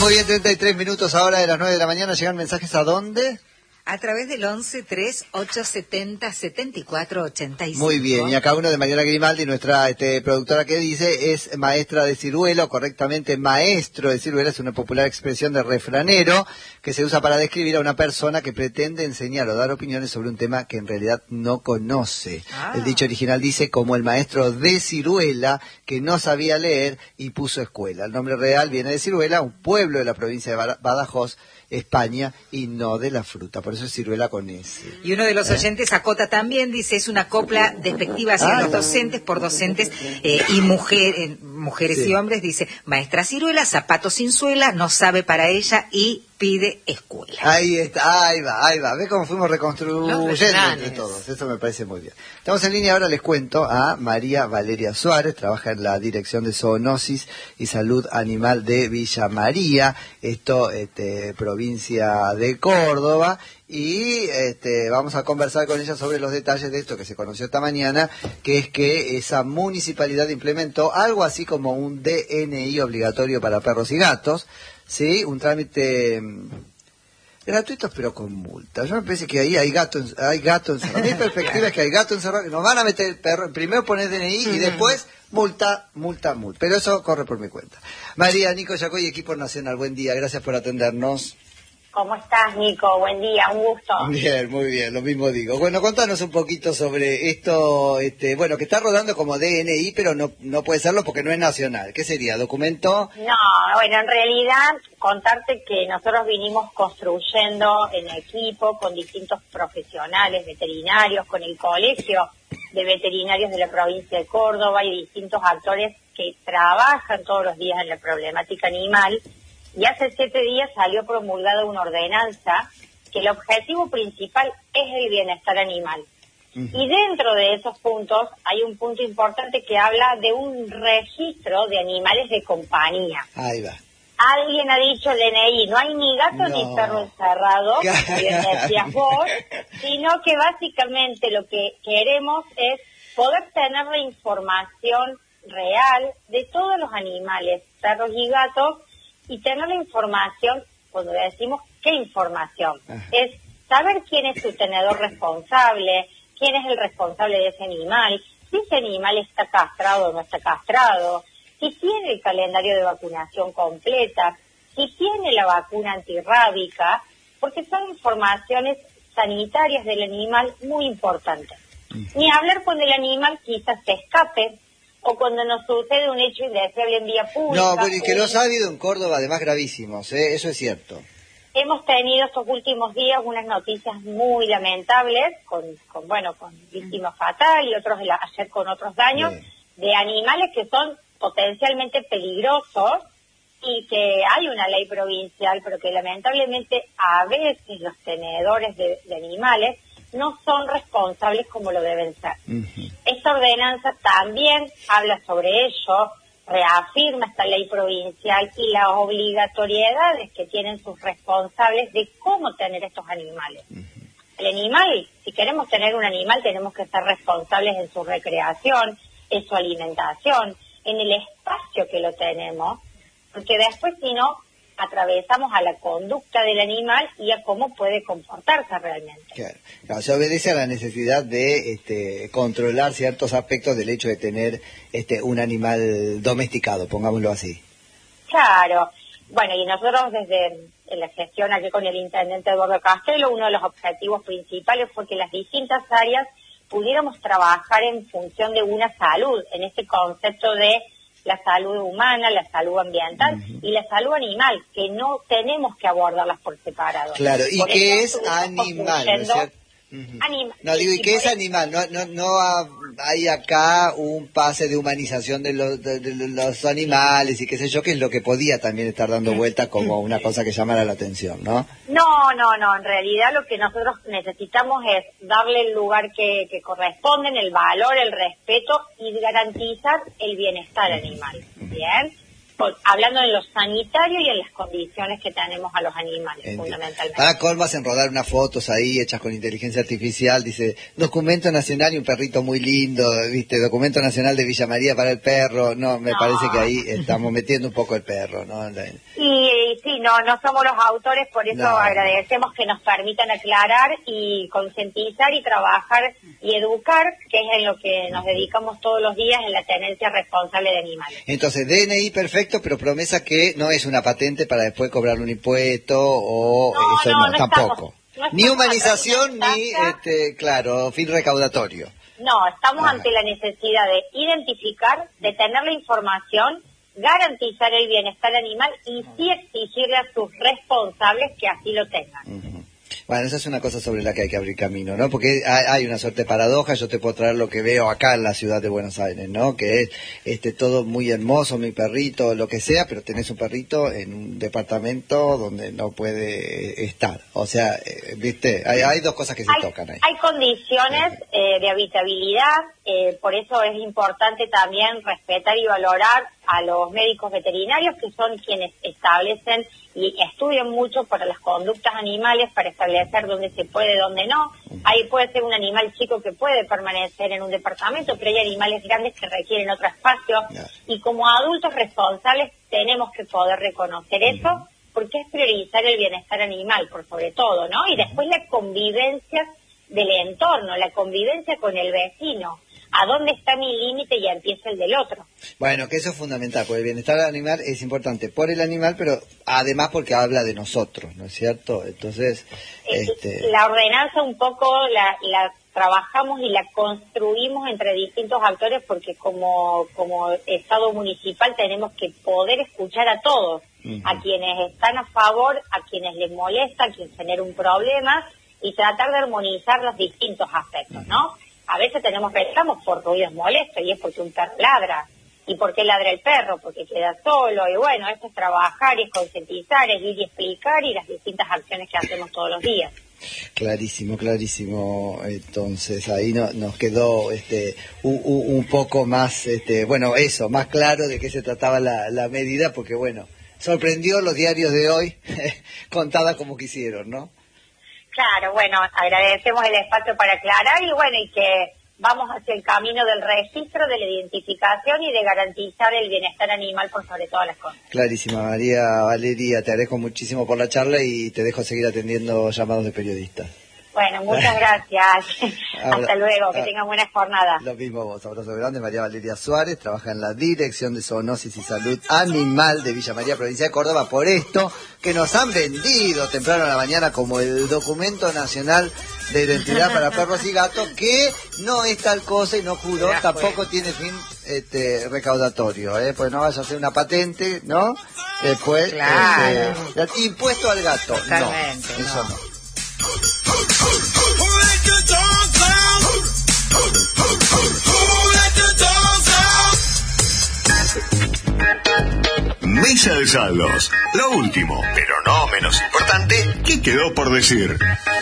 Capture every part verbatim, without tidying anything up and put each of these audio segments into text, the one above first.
Muy bien, treinta y tres minutos ahora de las nueve de la mañana. ¿Llegan mensajes a dónde? A través del once, tres, ocho setenta, setenta y cuatro, ochenta y cinco. Muy bien, y acá uno de Mariana Grimaldi, nuestra este, productora, que dice, es maestra de ciruela, o correctamente maestro de ciruela, es una popular expresión de refranero que se usa para describir a una persona que pretende enseñar o dar opiniones sobre un tema que en realidad no conoce. Ah. El dicho original dice, como el maestro de ciruela que no sabía leer y puso escuela. El nombre real viene de Ciruela, un pueblo de la provincia de Badajoz, España, y no de la fruta, por eso es ciruela con S. Y uno de los ¿Eh? oyentes acota también, dice, es una copla despectiva hacia ah, los docentes, por docentes eh, y mujer, eh, mujeres sí. y hombres, dice, maestra ciruela, zapato sin suela, no sabe para ella y pide escuela. Ahí está, ahí va, ahí va, ve cómo fuimos reconstruyendo entre todos, eso me parece muy bien. Estamos en línea ahora, les cuento a María Valeria Suárez, trabaja en la Dirección de Zoonosis y Salud Animal de Villa María, esto, este, provincia de Córdoba, y este, vamos a conversar con ella sobre los detalles de esto que se conoció esta mañana, que es que esa municipalidad implementó algo así como un D N I obligatorio para perros y gatos, ¿sí? Un trámite mmm, gratuito pero con multa. Yo me parece que ahí hay gato, hay gato encerrado. Mi perspectiva es que hay gato encerrado, que nos van a meter el perro, primero poner D N I y después multa, multa, multa. Pero eso corre por mi cuenta. María, Nico Yacoy, Equipo Nacional, buen día, gracias por atendernos. ¿Cómo estás, Nico? Buen día, un gusto. Bien, muy bien, lo mismo digo. Bueno, contanos un poquito sobre esto, este, bueno, que está rodando como D N I, pero no no puede serlo porque no es nacional. ¿Qué sería? ¿Documento? No, bueno, en realidad, contarte que nosotros vinimos construyendo en equipo con distintos profesionales, veterinarios, con el Colegio de Veterinarios de la provincia de Córdoba y distintos actores que trabajan todos los días en la problemática animal. Y hace siete días salió promulgada una ordenanza que el objetivo principal es el bienestar animal. Uh-huh. Y dentro de esos puntos hay un punto importante que habla de un registro de animales de compañía. Ahí va. Alguien ha dicho el D N I, no hay ni gato no. ni perro encerrado, como bien decías vos, sino que básicamente lo que queremos es poder tener la información real de todos los animales, perros y gatos, y tener la información, cuando decimos qué información, Ajá. es saber quién es su tenedor responsable, quién es el responsable de ese animal, si ese animal está castrado o no está castrado, si tiene el calendario de vacunación completa, si tiene la vacuna antirrábica, porque son informaciones sanitarias del animal muy importantes. Uh-huh. Ni hablar cuando el animal quizás se escape, o cuando nos sucede un hecho indeseable en vía pública. No, bueno, y que los ha habido en Córdoba, además gravísimos, ¿eh? Eso es cierto. Hemos tenido estos últimos días unas noticias muy lamentables, con, con bueno, con víctima fatal y otros ayer con otros daños, Bien. de animales que son potencialmente peligrosos y que hay una ley provincial, pero que lamentablemente a veces los tenedores de, de animales no son responsables como lo deben ser. Uh-huh. Esta ordenanza también habla sobre ello, reafirma esta ley provincial y las obligatoriedades que tienen sus responsables de cómo tener estos animales. Uh-huh. El animal, si queremos tener un animal, tenemos que ser responsables en su recreación, en su alimentación, en el espacio que lo tenemos, porque después, si no, atravesamos a la conducta del animal y a cómo puede comportarse realmente. Claro, claro, se obedece a la necesidad de este, controlar ciertos aspectos del hecho de tener este, un animal domesticado, pongámoslo así. Claro, bueno, y nosotros desde en la gestión aquí con el intendente Eduardo Castelo, uno de los objetivos principales fue que las distintas áreas pudiéramos trabajar en función de una salud, en este concepto de la salud humana, la salud ambiental uh-huh. y la salud animal, que no tenemos que abordarlas por separado. Claro, ¿y por qué es animal? ¿No es cierto? Uh-huh. Anima- no, digo, ¿y, y qué es animal? No, no, no hay acá un pase de humanización de los, de, de los animales y qué sé yo, que es lo que podía también estar dando vuelta como una cosa que llamara la atención, ¿no? No, no, no, en realidad lo que nosotros necesitamos es darle el lugar que, que corresponde, el valor, el respeto y garantizar el bienestar animal, ¿bien? Hablando de lo sanitario y en las condiciones que tenemos a los animales, Entiendo. fundamentalmente. Ah, colmas en rodar unas fotos ahí hechas con inteligencia artificial, dice, documento nacional y un perrito muy lindo, viste, documento nacional de Villa María para el perro, no, me no. parece que ahí estamos metiendo un poco el perro, ¿no? Y, Sí, sí, no, no somos los autores, por eso no. agradecemos que nos permitan aclarar y concientizar y trabajar y educar, que es en lo que nos dedicamos todos los días en la tenencia responsable de animales. Entonces, D N I perfecto, pero promesa que no es una patente para después cobrar un impuesto o no, eso no, no, no tampoco. Estamos, no ni humanización, ni, instancia, este, claro, fin recaudatorio. No, estamos Ajá. ante la necesidad de identificar, de tener la información, garantizar el bienestar animal y sí exigirle a sus responsables que así lo tengan. Uh-huh. Bueno, esa es una cosa sobre la que hay que abrir camino, ¿no? Porque hay, hay una suerte de paradoja. Yo te puedo traer lo que veo acá en la ciudad de Buenos Aires, ¿no? Que es este todo muy hermoso, mi perrito, lo que sea, pero tenés un perrito en un departamento donde no puede estar. O sea, eh, viste, hay, hay dos cosas que se hay, tocan ahí. Hay condiciones eh, de habitabilidad, eh, por eso es importante también respetar y valorar a los médicos veterinarios, que son quienes establecen y estudian mucho para las conductas animales, para establecer dónde se puede, dónde no. Ahí puede ser un animal chico que puede permanecer en un departamento, pero hay animales grandes que requieren otro espacio. Y como adultos responsables tenemos que poder reconocer eso, porque es priorizar el bienestar animal, por sobre todo, ¿no? Y después la convivencia del entorno, la convivencia con el vecino. ¿A dónde está mi límite y empieza el del otro? Bueno, que eso es fundamental, porque el bienestar animal es importante por el animal, pero además porque habla de nosotros, ¿no es cierto? Entonces, eh, este... la ordenanza un poco la, la trabajamos y la construimos entre distintos actores, porque como, como Estado municipal tenemos que poder escuchar a todos, uh-huh. a quienes están a favor, a quienes les molesta, a quienes genera un problema, y tratar de armonizar los distintos aspectos, ¿no? A veces tenemos reclamos por ruidos molestos, y es porque un perro ladra. ¿Y por qué ladra el perro? Porque queda solo. Y bueno, eso es trabajar, es concientizar, es ir y explicar, y las distintas acciones que hacemos todos los días. Clarísimo, clarísimo. Entonces ahí no, nos quedó este un, un poco más, este bueno, eso, más claro de qué se trataba la, la medida, porque bueno, sorprendió los diarios de hoy, contada como quisieron, ¿no? Claro, bueno, agradecemos el espacio para aclarar y bueno, y que vamos hacia el camino del registro, de la identificación y de garantizar el bienestar animal por sobre todas las cosas. Clarísima, María Valeria, te agradezco muchísimo por la charla y te dejo seguir atendiendo llamados de periodistas. Bueno, muchas gracias. Hasta luego, que tengan buena jornada. Lo mismo vos, abrazo grande. María Valeria Suárez trabaja en la Dirección de Zoonosis y Salud Animal de Villa María, provincia de Córdoba, por esto que nos han vendido temprano a la mañana como el documento nacional de identidad para perros y gatos, que no es tal cosa y no juro, tampoco tiene fin este recaudatorio, ¿eh? Pues no vaya a ser una patente, ¿no? Después, claro. este, impuesto al gato. Totalmente, no, eso no. no. Mesa de saldos. Lo último, pero no menos importante, ¿qué quedó por decir?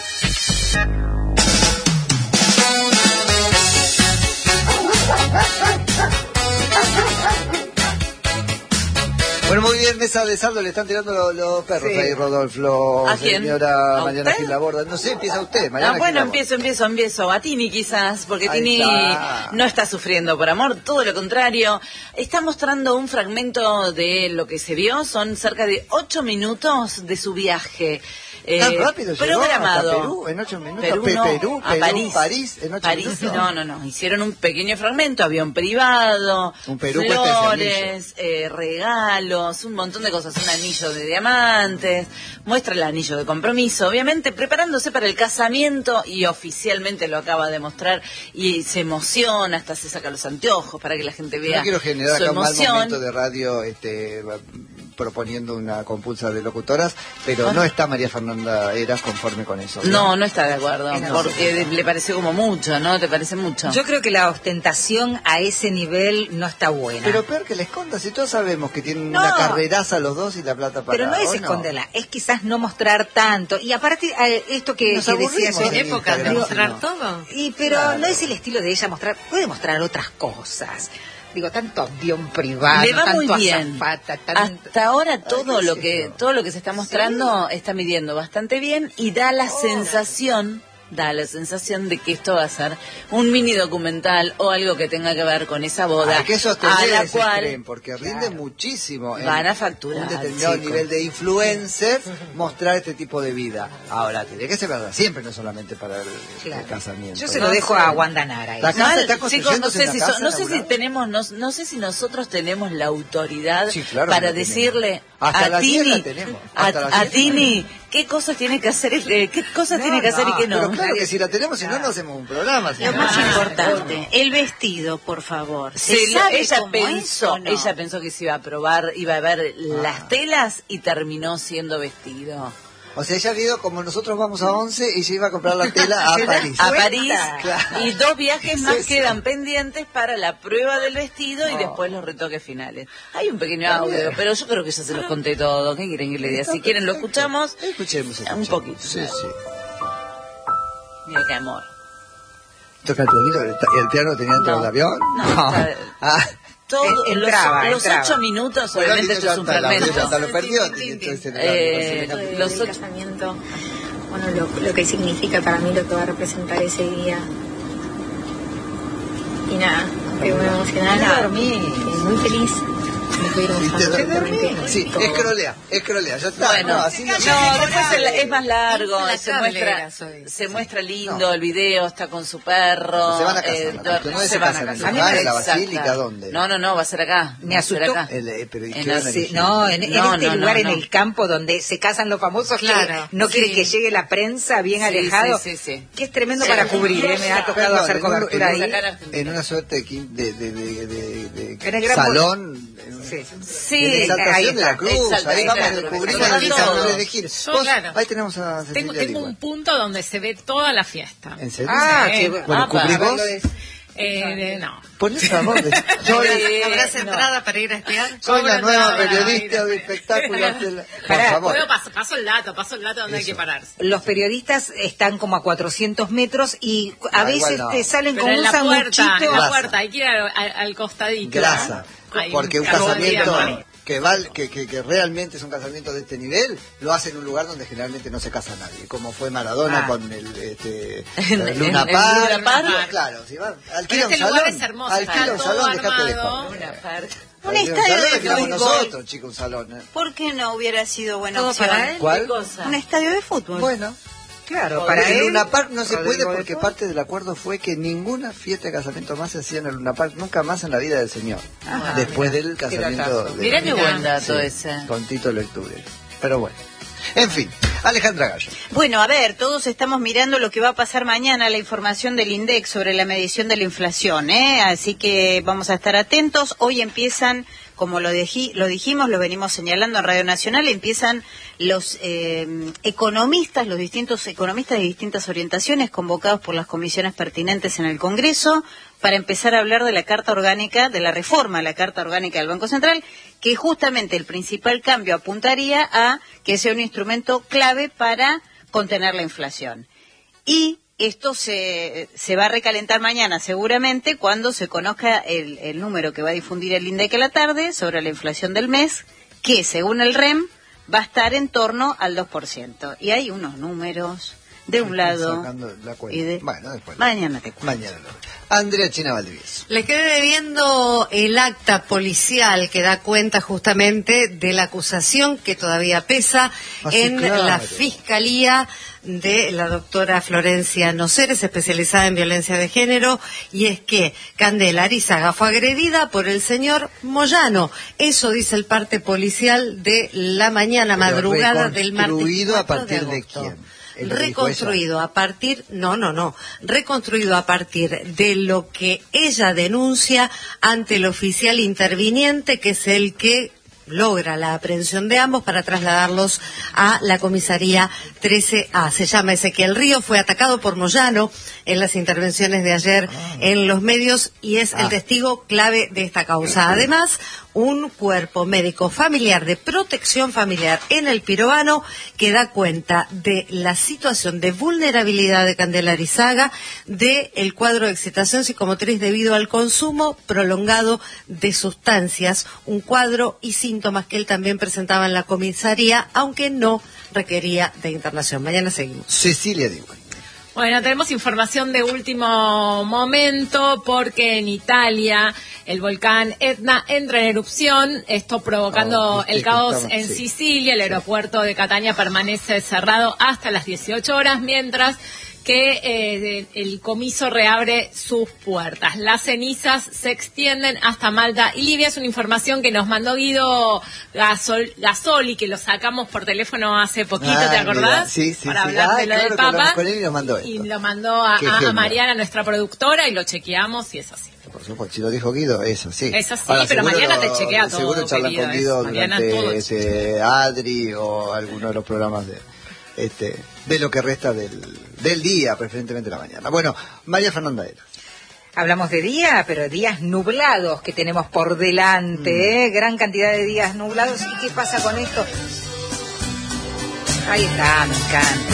Bueno, muy bien, mesa de saldo, le están tirando los, los perros sí. ahí, Rodolfo. ¿A quién? Señora ¿A Mariana usted? Gil Laborda. No sé, empieza usted, Mariana Ah, bueno, Gil empiezo, empiezo, empiezo. A Tini quizás, porque ahí Tini está. No está sufriendo por amor, todo lo contrario. Está mostrando un fragmento de lo que se vio, son cerca de ocho minutos de su viaje. Eh, ¿Tan rápido llegó programado. hasta Perú en ocho minutos? Perú, Pe no, Perú, a Perú, París. París en ocho París, minutos. no, no, no. Hicieron un pequeño fragmento, avión privado, Un Perú cuesta flores, eh, regalos, un montón de cosas, un anillo de diamantes, muestra el anillo de compromiso, obviamente preparándose para el casamiento y oficialmente lo acaba de mostrar y se emociona, hasta se saca los anteojos para que la gente vea No quiero generar su acá un mal emoción. momento de radio este, proponiendo una compulsa de locutoras, pero no está María Fernanda Heras conforme con eso. No, no, no está de acuerdo, No, porque no. le pareció como mucho, ¿no? ¿Te parece mucho? Yo creo que la ostentación a ese nivel no está buena. Pero peor que la esconda, si todos sabemos que tienen No. una carreraza los dos y la plata para... Pero no es ¿o esconderla, es quizás no mostrar tanto. Y aparte, eh, esto que, Nos que decía aburrimos yo... en época de Instagram, mostrar ¿no? todo. Y pero Claro. no es el estilo de ella mostrar, puede mostrar otras cosas. Digo, tanto avión privado, Le va tanto muy bien. azafata, tanto... Hasta ahora todo Ay, lo ¿qué que es eso? todo lo que se está mostrando está midiendo bastante bien y da la Oh. sensación da la sensación de que esto va a ser un mini documental o algo que tenga que ver con esa boda. Hay que sostener a la ese cual tren, porque rinde claro, muchísimo. Van a facturar. Un determinado chicos. nivel de influencer, mostrar este tipo de vida. Ahora, tiene que ser verdad, siempre, no solamente para el, Claro. el casamiento. Yo se lo dejo a Wanda Nara. La casa Mal, está chicos, no construyéndose sé, una si, casa so- no sé si laburada. tenemos, no, no sé si nosotros tenemos la autoridad Sí, claro para que la decirle Hasta a las diez Tini, la tenemos, a, hasta las a diez. Tini, qué cosas tiene que hacer, eh, qué cosas No, tiene que hacer no, y qué no. Pero claro que si la tenemos, si no, no hacemos un programa. Lo más Ah, importante, el vestido, por favor. ¿Se Sí, lo- sabe ella cómo pensó, es o no? ella pensó que se iba a probar, iba a ver Ah. las telas y terminó siendo vestido. O sea, ella ha ido como nosotros vamos a once y se iba a comprar la tela a París. A París Claro. y dos viajes más Sí, sí. quedan pendientes para la prueba del vestido y Oh. después los retoques finales. Hay un pequeño audio, pero yo creo que ya se los conté todo. ¿Qué quieren que le diga? Si quieren lo escuchamos, Escuchemos, un escuchemos. poquito. Sí, sí. Mira qué amor. ¿Toca el pianito? ¿El, el piano tenía dentro No. del avión? No, está- Ah. Todo, Eh, entraba, los, los entraba. ocho minutos, Bueno, obviamente Tito esto es un ya está, la- fermento. ya lo perdió. Tito, entonces, Eh, la- la- la- los el ocho- casamiento, bueno, lo, lo que significa para mí, lo que va a representar ese día. Y nada, estoy muy emocionada. dormí. Estoy muy feliz. Me estoy Sí, te mostrando dormí. absolutamente Sí, todo. escrolea, escrolea, ya está. Bueno, no, así no, no- después el- es más largo, La se tablera muestra, soy. se muestra lindo No. el video, está con su perro. Se van a casar, eh, la cuestión no es se se van a casan en casar. el lugar, en la Exacto. basílica, ¿dónde? No, no, no, va a ser acá. Me va a ser asustó. acá. El, eh, pero ¿y En qué van a la- elegir? No, en, en No, este no, lugar, no, en no. el campo donde se casan los famosos, Claro, que no sí. quiere que llegue la prensa bien Sí, alejado, sí, sí, sí. que es tremendo Sí. para cubrir, ¿eh? Me ha tocado Perdón, hacer en un- cobertura en un- ahí. En una suerte de, quin- de, de, de, de- de En el gran salón. Sí. Sí, de exaltación ahí de la está, cruz, exalta- ahí vamos a exalta- descubrir exalta- la lista todo. de elegir. Yo, Vos- claro. Ahí tenemos a Cecilia Tengo, tengo Diwan. un punto donde se ve toda la fiesta. ¿En serio? Ah, Sí. qué Bueno, Apa. ¿cubrís vos? Eh, no. Ponés a dónde. Yo Eh, ¿Habrás no. entrada para ir a espiar? soy la Cobra nueva entrada, periodista mira. de espectáculos. de la- Por Pará, favor. Puedo paso, paso el dato, paso el dato donde hay Eso. que pararse. Los periodistas están como a cuatrocientos metros y a Ah, veces igual no. te salen Pero con en un la puerta, en sanguchito. la Grasa. puerta, hay que ir al, al- al costadito. Grasa. Hay Porque un carbón casamiento diamante. que, val, que, que, que realmente es un casamiento de este nivel, lo hace en un lugar donde generalmente no se casa nadie. Como fue Maradona Ah. con el, este, En- el Luna en- en Park. Luna Park. Claro, si va, Pero alquila un este salón. lugar es hermoso, alquila está un todo salón, dejate de armado. joder. Una par- Un Alquila estadio salón, de alquilamos fútbol. nosotros, chicos, un salón. ¿eh? ¿Por qué no hubiera sido buena Todo opción? para él. ¿Cuál? ¿Qué cosa? Un estadio de fútbol. Bueno, Claro, para en él. Luna Park no se Rodrigo puede de porque Paul. parte del acuerdo fue que ninguna fiesta de casamiento más se hacía en el Luna Park, nunca más en la vida del señor. Ajá, después mira, del qué casamiento datazo. de Mirá qué Mirá. buen dato Sí, ese. con Tito Lecture. Pero bueno. En fin, Alejandra Gallo. Bueno, a ver, todos estamos mirando lo que va a pasar mañana, la información del INDEC sobre la medición de la inflación, ¿eh? Así que vamos a estar atentos. Hoy empiezan, como lo, dejí- lo dijimos, lo venimos señalando en Radio Nacional, empiezan los eh, economistas, los distintos economistas de distintas orientaciones convocados por las comisiones pertinentes en el Congreso para empezar a hablar de la Carta Orgánica, de la reforma a la Carta Orgánica del Banco Central, que justamente el principal cambio apuntaría a que sea un instrumento clave para contener la inflación. Y esto se, se va a recalentar mañana seguramente cuando se conozca el, el número que va a difundir el INDEC a la tarde sobre la inflación del mes, que según el R E M va a estar en torno al dos por ciento. Y hay unos números de un lado Sacando la cuenta. y de... Bueno, después. Mañana te cuento. Mañana lo veo. Andrea China Valdivieso. Le quedé debiendo el acta policial que da cuenta justamente de la acusación que todavía pesa Ah, sí, en claro. la fiscalía de la doctora Florencia Noceres, especializada en violencia de género, y es que Candela Arizaga fue agredida por el señor Moyano. Eso dice el parte policial de la mañana, Pero madrugada del martes reconstruido a cuatro partir de agosto. quién. ¿Es lo que dijo Reconstruido a partir, no, no, no, reconstruido a partir de lo que ella denuncia ante el oficial interviniente, que es el que logra la aprehensión de ambos para trasladarlos a la comisaría trece A. Se llama Ezequiel Río, fue atacado por Moyano en las intervenciones de ayer en los medios y es el Ah. testigo clave de esta causa. Además, un cuerpo médico familiar de protección familiar en el Pirobano que da cuenta de la situación de vulnerabilidad de Candela Arizaga, de el cuadro de excitación psicomotriz debido al consumo prolongado de sustancias, un cuadro y síntomas que él también presentaba en la comisaría, aunque no requería de internación. Mañana seguimos. Cecilia Diwan. Bueno, tenemos información de último momento porque en Italia el volcán Etna entra en erupción, esto provocando oh, el caos estaba, en sí. Sicilia. El aeropuerto de Catania permanece cerrado hasta las dieciocho horas, mientras que eh, el comiso reabre sus puertas. Las cenizas se extienden hasta Malta y Libia. Es una información que nos mandó Guido Gasol, Gasoli, que lo sacamos por teléfono hace poquito, ah, ¿te acordás? Mira, sí, sí, Para sí. hablar ah, de lo claro, del que hablamos Papa. con él y nos mandó esto. Y lo mandó a, a, a Mariana, nuestra productora, y lo chequeamos y es así. Por supuesto, si lo dijo Guido, es así. Es así, Ahora, pero Mariana lo, te chequea todo, seguro charlan querido, con Guido Mariana, durante todo este, Adri o alguno de los programas de este de lo que resta del, del día, preferentemente la mañana. Bueno, María Fernanda Era. Hablamos de día, pero días nublados que tenemos por delante, mm. ¿eh? Gran cantidad de días nublados. ¿Y qué pasa con esto? Ahí está, me encanta.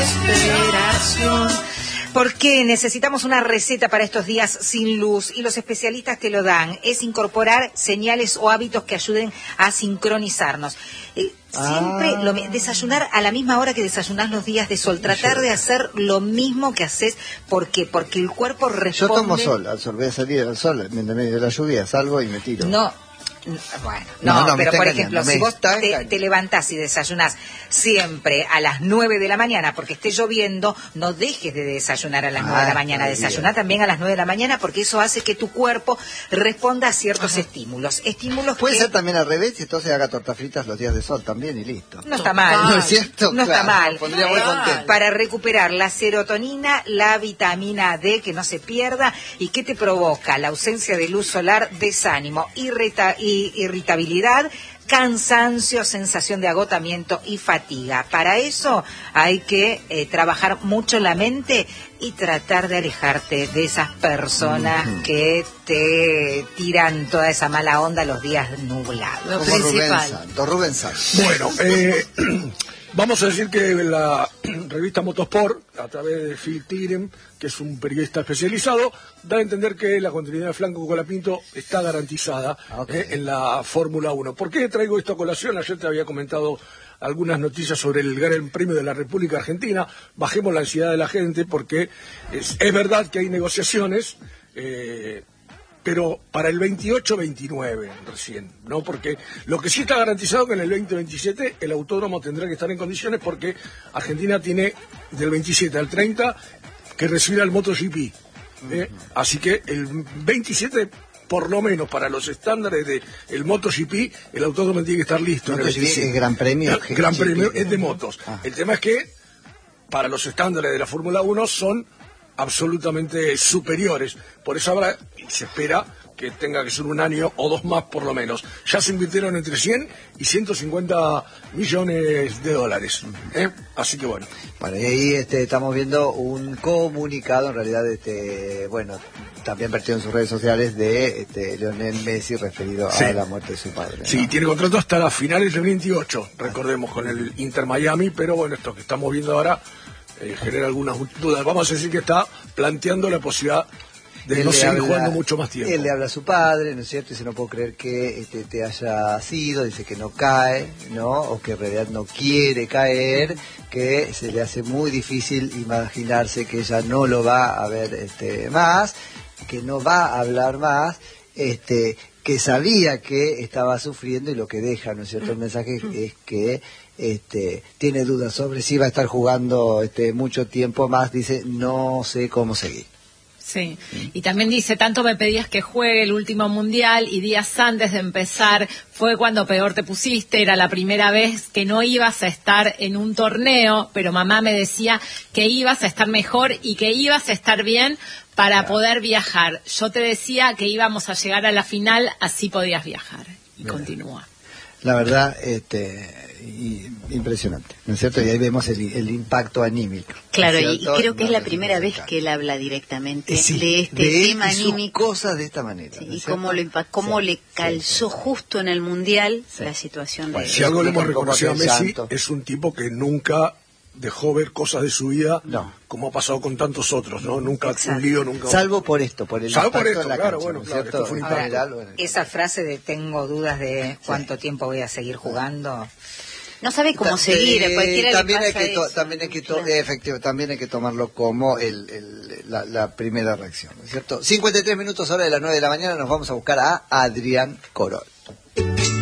Desesperación. Porque necesitamos una receta para estos días sin luz y los especialistas te lo dan. Es incorporar señales o hábitos que ayuden a sincronizarnos. Eh, siempre ah. lo, desayunar a la misma hora que desayunás los días de sol. Tratar de hacer lo mismo que haces. ¿Por qué? Porque el cuerpo responde... Yo tomo sol, al sol, voy a salir al sol, en medio de la lluvia, salgo y me tiro. No. Bueno, no, no, no pero por ejemplo, si vos te, te levantás y desayunás siempre a las nueve de la mañana porque esté lloviendo, no dejes de desayunar a las nueve ah, de la mañana, desayuná también a las nueve de la mañana porque eso hace que tu cuerpo responda a ciertos Ajá. estímulos. Estímulos Puede que... ser también al revés y entonces haga tortas fritas los días de sol también y listo. No está mal. ¿No es cierto? No claro, está mal. Me pondría muy contento. Para recuperar la serotonina, la vitamina D, que no se pierda, y ¿qué te provoca? La ausencia de luz solar, desánimo, irrita, y, irritabilidad, cansancio, sensación de agotamiento y fatiga. Para eso hay que eh, trabajar mucho la mente y tratar de alejarte de esas personas uh-huh. que te tiran toda esa mala onda los días nublados. Lo Como principal. Rubén Santos, Rubén Santos. Bueno, eh, vamos a decir que la revista Motorsport, a través de Phil Tiren, que es un periodista especializado, da a entender que la continuidad de Franco Colapinto está garantizada okay. eh, en la Fórmula uno. ¿Por qué traigo esto a colación? Ayer te había comentado algunas noticias sobre el Gran Premio de la República Argentina. Bajemos la ansiedad de la gente porque es, es verdad que hay negociaciones, eh, pero para el veintiocho veintinueve recién, ¿no? Porque lo que sí está garantizado es que en el veinte veintisiete el autódromo tendrá que estar en condiciones porque Argentina tiene del veintisiete al treinta que recibir al MotoGP. ¿eh? Uh-huh. Así que el veintisiete, por lo menos para los estándares del de MotoGP, el autódromo tiene que estar listo. ¿MotoGP en el es Gran Premio? El Gran Premio es de motos. Ah. El tema es que para los estándares de la Fórmula uno son absolutamente superiores. Por eso ahora se espera que tenga que ser un año o dos más por lo menos. Ya se invirtieron entre cien y ciento cincuenta millones de dólares. ¿eh? Así que bueno. Bueno, y ahí este, estamos viendo un comunicado, en realidad, este, bueno, también vertido en sus redes sociales, de este, Lionel Messi referido sí. a la muerte de su padre. ¿no? Sí, tiene contrato hasta las finales del veintiocho, recordemos, con el Inter Miami, pero bueno, esto que estamos viendo ahora eh, genera algunas dudas. Vamos a decir que está planteando la posibilidad de él no seguir habla, jugando mucho más tiempo. Él le habla a su padre, ¿no es cierto? Dice, no puedo creer que este, te haya sido, dice que no cae, ¿no? O que en realidad no quiere caer, que se le hace muy difícil imaginarse que ella no lo va a ver este, más, que no va a hablar más, este, que sabía que estaba sufriendo y lo que deja, ¿no es cierto? El mensaje es que este, tiene dudas sobre si va a estar jugando este, mucho tiempo más, dice, no sé cómo seguir. Sí, y también dice, tanto me pedías que juegue el último mundial y días antes de empezar fue cuando peor te pusiste, era la primera vez que no ibas a estar en un torneo, pero mamá me decía que ibas a estar mejor y que ibas a estar bien para claro. poder viajar. Yo te decía que íbamos a llegar a la final, así podías viajar. Y Bien. continúa. La verdad, este, y, impresionante, ¿no es cierto? Y ahí vemos el, el impacto anímico. Claro, y creo que no, es la primera vez que él habla directamente sí, de este de tema anímico. Cosas de esta manera. Sí, ¿no y cómo, lo impact, cómo sí, le calzó sí, justo en el Mundial sí. la situación bueno, de... Si algo le hemos reconocido a Messi, es un tipo que nunca dejó ver cosas de su vida, no. como ha pasado con tantos otros, ¿no? Nunca un lío, nunca... Salvo por esto, por el Salvo por esto, en la claro, cancha, bueno, ¿no claro, cierto? Esto fue un Ahora, esa frase de tengo dudas de cuánto sí. tiempo voy a seguir jugando... no sabe cómo seguir, a cualquiera también le hay pasa que to, eso. también hay que to, Claro. efectivo, también hay que tomarlo como el, el, la, la primera reacción, ¿no es cierto? cincuenta y tres minutos hora de las nueve de la mañana, nos vamos a buscar a Adrián Corol.